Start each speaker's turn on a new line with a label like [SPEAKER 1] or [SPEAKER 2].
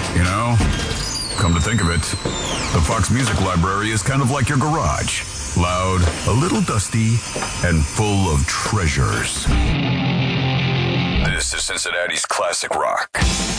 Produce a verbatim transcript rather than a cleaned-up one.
[SPEAKER 1] You know, come to think of it, the Fox Music Library is kind of like your garage. Loud, a little dusty, and full of treasures. This is Cincinnati's classic rock.